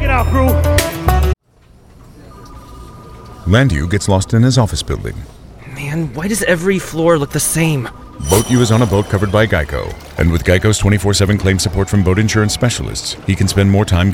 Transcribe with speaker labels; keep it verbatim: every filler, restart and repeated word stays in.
Speaker 1: it out, crew.
Speaker 2: Landu gets lost in his office building.
Speaker 3: Man, why does every floor look the same?
Speaker 2: Boat U is on a boat covered by Geico, and with Geico's twenty-four seven claim support from boat insurance specialists, he can spend more time